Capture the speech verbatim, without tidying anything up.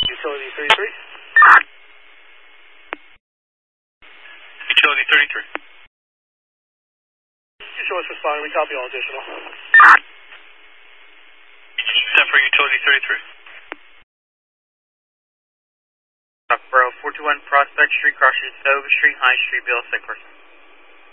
Utility thirty-three. Utility thirty-three. You show us responding. We copy all additional. Send for Utility thirty-three. Bro, four two one Prospect Street, crosses Nova Street, High Street, Bill Sick person.